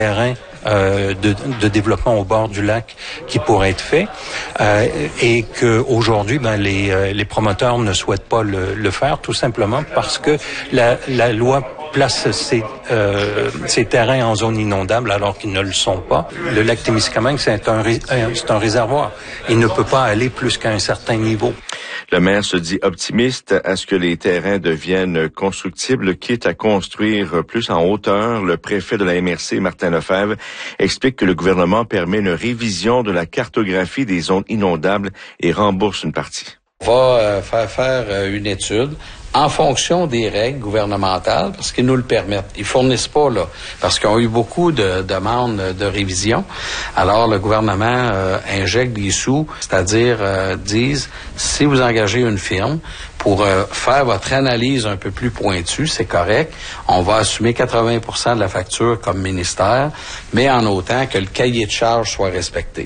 terrain de développement au bord du lac qui pourrait être fait et que aujourd'hui les promoteurs ne souhaitent pas le faire tout simplement parce que la loi place ces terrains en zone inondable alors qu'ils ne le sont pas. Le lac Témiscamingue, c'est un réservoir. Il ne peut pas aller plus qu'à un certain niveau. Le maire se dit optimiste à ce que les terrains deviennent constructibles, quitte à construire plus en hauteur. Le préfet de la MRC, Martin Lefebvre, explique que le gouvernement permet une révision de la cartographie des zones inondables et rembourse une partie. On va faire une étude en fonction des règles gouvernementales, parce qu'ils nous le permettent. Ils fournissent pas, là, parce qu'ils ont eu beaucoup de demandes de révision. Alors, le gouvernement injecte des sous, c'est-à-dire disent, si vous engagez une firme pour faire votre analyse un peu plus pointue, c'est correct. On va assumer 80% de la facture comme ministère, mais en autant que le cahier de charge soit respecté.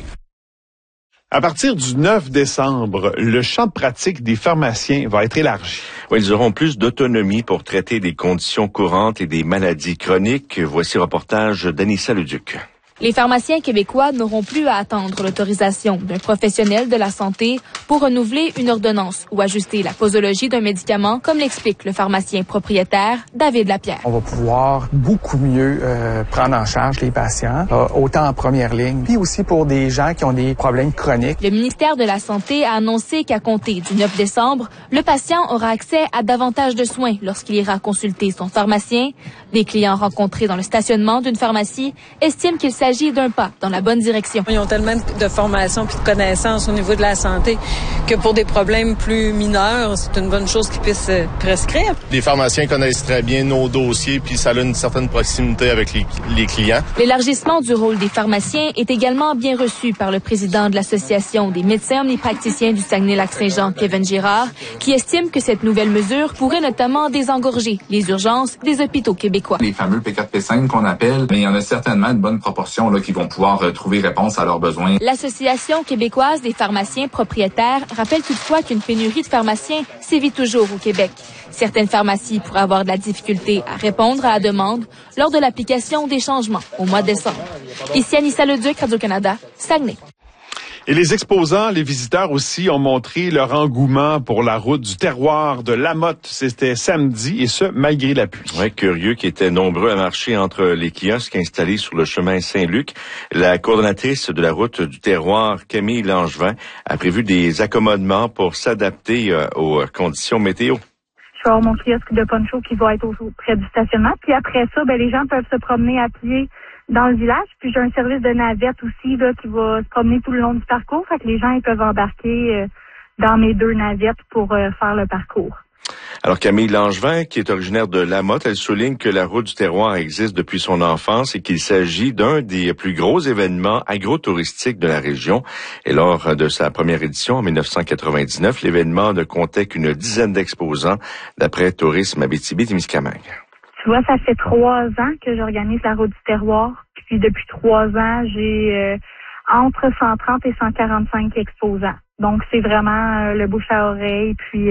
À partir du 9 décembre, le champ de pratique des pharmaciens va être élargi. Oui, ils auront plus d'autonomie pour traiter des conditions courantes et des maladies chroniques. Voici le reportage d'Anissa Leduc. Les pharmaciens québécois n'auront plus à attendre l'autorisation d'un professionnel de la santé pour renouveler une ordonnance ou ajuster la posologie d'un médicament, comme l'explique le pharmacien propriétaire David Lapierre. On va pouvoir beaucoup mieux prendre en charge les patients, autant en première ligne, puis aussi pour des gens qui ont des problèmes chroniques. Le ministère de la Santé a annoncé qu'à compter du 9 décembre, le patient aura accès à davantage de soins lorsqu'il ira consulter son pharmacien. Des clients rencontrés dans le stationnement d'une pharmacie estiment qu'il s'agit d'un pas dans la bonne direction. Ils ont tellement de formation puis de connaissances au niveau de la santé que pour des problèmes plus mineurs, c'est une bonne chose qu'ils puissent prescrire. Les pharmaciens connaissent très bien nos dossiers puis ça a une certaine proximité avec les clients. L'élargissement du rôle des pharmaciens est également bien reçu par le président de l'Association des médecins omnipraticiens du Saguenay-Lac-Saint-Jean, Kevin Girard, qui estime que cette nouvelle mesure pourrait notamment désengorger les urgences des hôpitaux québécois. Les fameux P4, P5 qu'on appelle, mais il y en a certainement une bonne proportion là, qui vont pouvoir trouver réponse à leurs besoins. L'Association québécoise des pharmaciens propriétaires rappelle toutefois qu'une pénurie de pharmaciens sévit toujours au Québec. Certaines pharmacies pourraient avoir de la difficulté à répondre à la demande lors de l'application des changements au mois de décembre. Ici Anissa Leduc, Radio-Canada, Saguenay. Et les exposants, les visiteurs aussi ont montré leur engouement pour la route du terroir de Lamotte. C'était samedi et ce, malgré la pluie. Ouais, curieux qui étaient nombreux à marcher entre les kiosques installés sur le chemin Saint-Luc. La coordonnatrice de la route du terroir, Camille Langevin, a prévu des accommodements pour s'adapter aux conditions météo. Je vais avoir mon kiosque de poncho qui va être près du stationnement. Puis après ça, les gens peuvent se promener à pied dans le village. Puis j'ai un service de navette aussi là qui va se promener tout le long du parcours. Fait que les gens ils peuvent embarquer dans mes 2 navettes pour faire le parcours. Alors Camille Langevin, qui est originaire de Lamotte, elle souligne que la route du terroir existe depuis son enfance et qu'il s'agit d'un des plus gros événements agrotouristiques de la région. Et lors de sa première édition en 1999, l'événement ne comptait qu'une dizaine d'exposants, d'après Tourisme Abitibi-Témiscamingue. Tu vois, ça fait 3 ans que j'organise la route du terroir. Puis depuis 3 ans, j'ai entre 130 et 145 exposants. Donc c'est vraiment le bouche à oreille, puis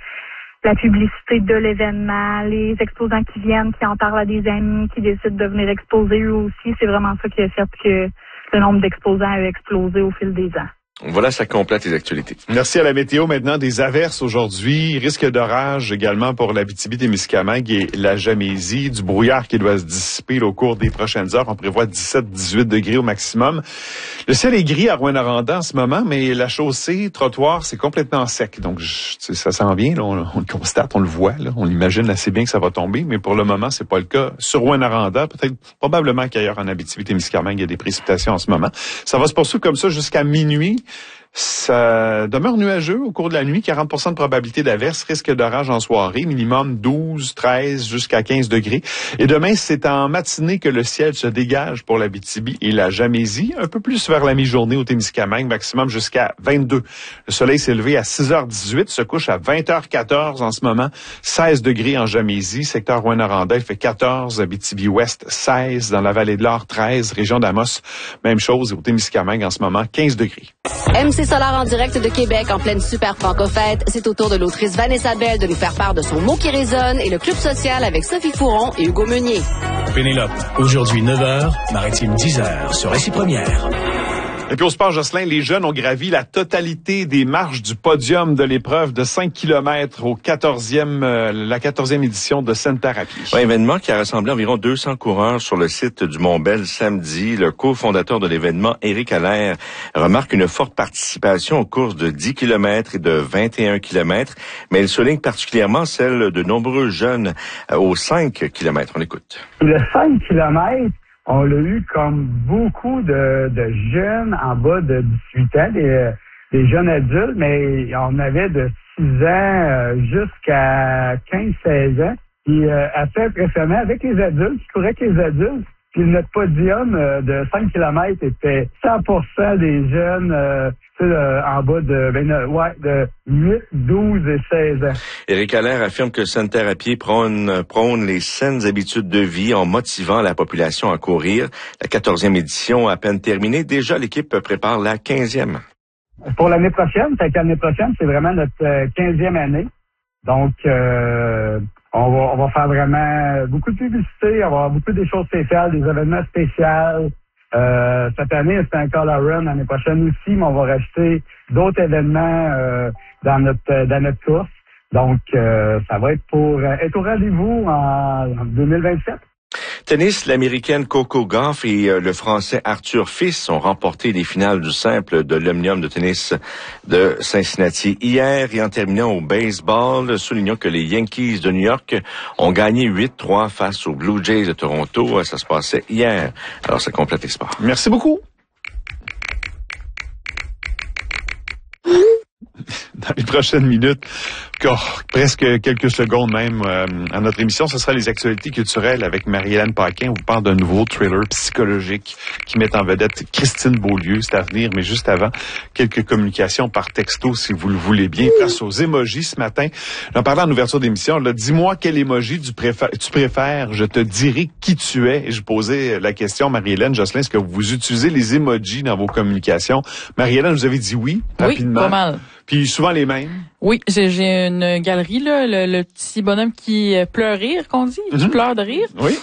la publicité de l'événement, les exposants qui viennent, qui en parlent à des amis, qui décident de venir exposer eux aussi. C'est vraiment ça qui a fait que le nombre d'exposants a explosé au fil des ans. Voilà, ça complète les actualités. Merci à la météo. Maintenant, des averses aujourd'hui. Risque d'orage également pour l'Abitibi-Témiscamingue et la Gamésie. Du brouillard qui doit se dissiper au cours des prochaines heures. On prévoit 17-18 degrés au maximum. Le ciel est gris à Rouyn-Noranda en ce moment, mais la chaussée, trottoir, c'est complètement sec. Donc, ça s'en vient. Là, on le constate, on le voit. Là, on imagine assez bien que ça va tomber, mais pour le moment, c'est pas le cas. Sur Rouyn-Noranda, peut-être probablement qu'ailleurs en Abitibi-Témiscamingue, il y a des précipitations en ce moment. Ça va se poursuivre comme ça jusqu'à minuit. Ça demeure nuageux au cours de la nuit, 40% de probabilité d'averse, risque d'orage en soirée, minimum 12, 13 jusqu'à 15 degrés. Et demain, c'est en matinée que le ciel se dégage pour l'Abitibi et la Gamésie, un peu plus vers la mi-journée au Témiscamingue, maximum jusqu'à 22. Le soleil s'est levé à 6h18, se couche à 20h14 en ce moment, 16 degrés en Gamésie, secteur Rouyn-Noranda, il fait 14, Abitibi-Ouest 16, dans la vallée de l'Or 13, région d'Amos, même chose au Témiscamingue en ce moment, 15 degrés. MC C'est Solar en direct de Québec en pleine super franco-fête. C'est au tour de l'autrice Vanessa Bell de nous faire part de son mot qui résonne et le Club social avec Sophie Fouron et Hugo Meunier. Pénélope, aujourd'hui 9h, Maritime 10h sur Récit Première. Et puis au sport, Jocelyn, les jeunes ont gravi la totalité des marches du podium de l'épreuve de 5 km au la 14e édition de Seine-Thérapie. Un événement qui a rassemblé environ 200 coureurs sur le site du Mont-Bel samedi. Le cofondateur de l'événement, Éric Allaire, remarque une forte participation aux courses de 10 km et de 21 km, mais il souligne particulièrement celle de nombreux jeunes aux 5 km. On écoute. Le 5 km, on l'a eu comme beaucoup de jeunes en bas de 18 ans, des jeunes adultes, mais on avait de 6 ans jusqu'à 15-16 ans. Puis assez impressionnant avec les adultes, je courais avec les adultes. Puis notre podium de 5 km était 100% des jeunes en bas de 8, 12 et 16 ans. Éric Allaire affirme que Seine-Thérapie prône les saines habitudes de vie en motivant la population à courir. La 14e édition à peine terminée. Déjà, l'équipe prépare la 15e. Pour l'année prochaine, c'est vraiment notre 15e année. Donc, on va faire vraiment beaucoup de publicité, on va avoir beaucoup de choses spéciales, des événements spéciaux. Cette année, c'est un call à run. L'année prochaine aussi, mais on va rajouter d'autres événements dans notre course. Donc, ça va être pour être au rendez-vous en 2027. Tennis, l'Américaine Coco Gauff et le Français Arthur Fils ont remporté les finales du simple de l'Omnium de tennis de Cincinnati hier. Et en terminant au baseball, soulignons que les Yankees de New York ont gagné 8-3 face aux Blue Jays de Toronto. Ça se passait hier. Alors, ça complète les sports. Merci beaucoup. Dans les prochaines minutes, presque quelques secondes même, à notre émission, ce sera les actualités culturelles avec Marie-Hélène Paquin. On vous parle d'un nouveau thriller psychologique qui met en vedette Christine Beaulieu. C'est à venir, mais juste avant, quelques communications par texto, si vous le voulez bien. Place aux émojis ce matin. J'en parlais en ouverture d'émission. Là, dis-moi quel émoji tu préfères. Je te dirai qui tu es. Et je posais la question, Marie-Hélène, Jocelyn, est-ce que vous utilisez les émojis dans vos communications? Marie-Hélène, vous avez dit oui, rapidement. Oui, pas mal. Puis souvent les mêmes? Oui, j'ai une galerie, là, le petit bonhomme qui pleure rire, qu'on dit, qui pleure de rire. Oui.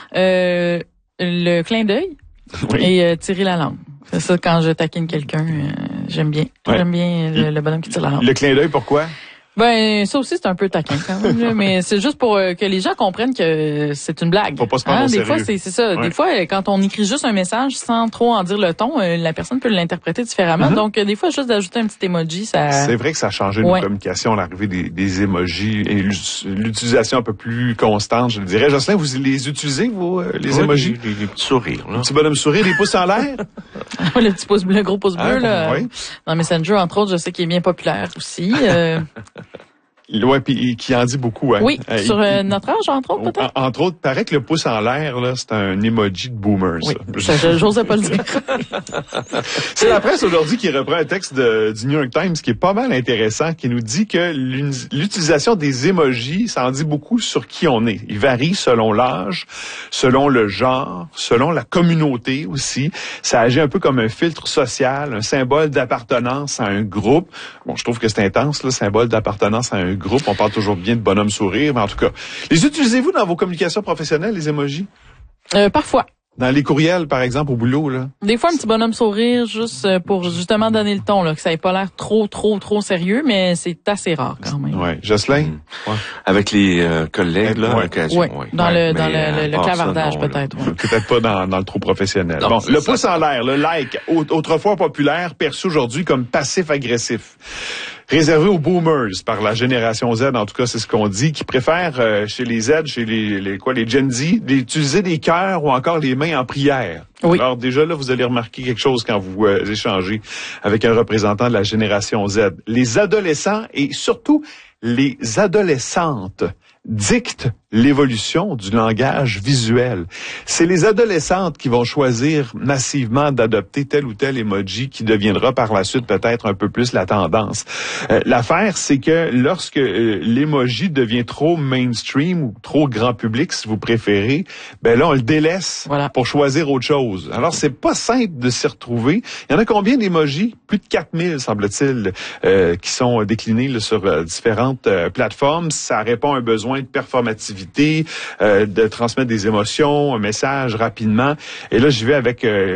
Le clin d'œil et tirer la langue. C'est ça, quand je taquine quelqu'un, j'aime bien. Ouais. J'aime bien le bonhomme qui tire la langue. Le clin d'œil, pourquoi? Ben, ça aussi, c'est un peu taquin quand même, là, mais c'est juste pour que les gens comprennent que c'est une blague. Faut pas se prendre au sérieux. Des fois, c'est ça. Ouais. Des fois, quand on écrit juste un message sans trop en dire le ton, la personne peut l'interpréter différemment. Donc, des fois, juste d'ajouter un petit emoji, ça... C'est vrai que ça a changé nos communications, l'arrivée des emojis et l'utilisation un peu plus constante, je le dirais. Jocelyn, vous les utilisez, vous, les emojis? Les petits sourires, là. Le petit bonhomme sourire, les pouces en l'air? Le petit pouce bleu, le gros pouce bleu, là. Oui. Dans Messenger, entre autres, je sais qu'il est bien populaire aussi. Ouais, puis qui en dit beaucoup, hein. Oui, sur notre âge, entre autres, peut-être. Entre autres, paraît que le pouce en l'air, là, c'est un emoji de boomer, ça. Oui, j'osais pas le dire. C'est la presse aujourd'hui qui reprend un texte du New York Times qui est pas mal intéressant, qui nous dit que l'utilisation des emojis, ça en dit beaucoup sur qui on est. Il varie selon l'âge, selon le genre, selon la communauté aussi. Ça agit un peu comme un filtre social, un symbole d'appartenance à un groupe. Bon, je trouve que c'est intense, le symbole d'appartenance à un groupe. On parle toujours bien de bonhomme sourire, mais en tout cas, les utilisez-vous dans vos communications professionnelles, les emojis? Parfois. Dans les courriels, par exemple, au boulot, là? Des fois, un petit bonhomme sourire, juste pour justement donner le ton, là, que ça n'ait pas l'air trop sérieux, mais c'est assez rare quand même. Oui. Jocelyn? Ouais. Avec les collègues, là, à l'occasion. Oui, dans le clavardage, peut-être. Ouais. Peut-être pas dans le trop professionnel. Non, bon, le pouce en l'air, le like, autrefois populaire, perçu aujourd'hui comme passif-agressif. Réservé aux boomers par la génération Z, en tout cas, c'est ce qu'on dit, qui préfèrent chez les Z, chez les Gen Z, d'utiliser des cœurs ou encore les mains en prière. Oui. Alors déjà là, vous allez remarquer quelque chose quand vous échangez avec un représentant de la génération Z. Les adolescents et surtout les adolescentes dictent l'évolution du langage visuel. C'est les adolescentes qui vont choisir massivement d'adopter tel ou tel emoji qui deviendra par la suite peut-être un peu plus la tendance. L'affaire, c'est que lorsque l'emoji devient trop mainstream ou trop grand public, si vous préférez, ben là, on le délaisse pour choisir autre chose. Alors, c'est pas simple de s'y retrouver. Il y en a combien d'emojis? Plus de 4000, semble-t-il, qui sont déclinés là, sur différentes plateformes. Ça répond à un besoin de performativité, de transmettre des émotions, un message rapidement. Et là, j'y vais avec